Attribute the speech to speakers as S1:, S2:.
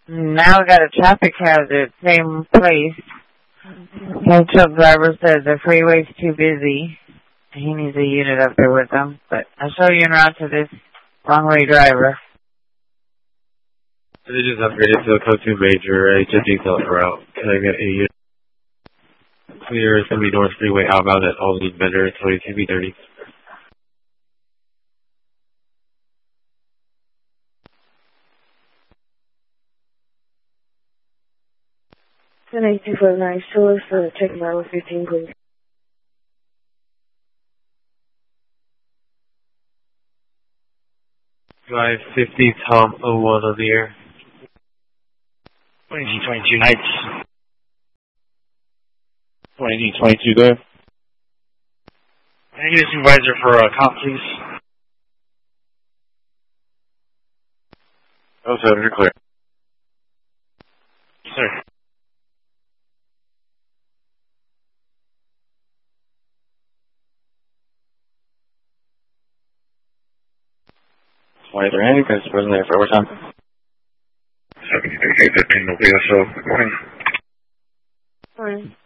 S1: Now we got a traffic hazard, same place. The truck driver says the freeway's too busy. He needs a unit up there with him. But I'll show you en route to this wrong-way driver.
S2: They just upgraded to a code 2 major, just detailed route. Can I get a unit? Clear, it's going to be North Freeway outbound at Albany Bender, 22B30.
S3: Ten 8249, Solar for check mile 15, please.
S2: Drive 50, Tom 01 on the air.
S4: 22 Nights. 22 there. Can I get a supervisor for a comp, please?
S2: Oh, 7, you're clear.
S4: Sir.
S2: Any guys present there for overtime?
S4: 73, 15 will be so. Morning.
S3: Morning.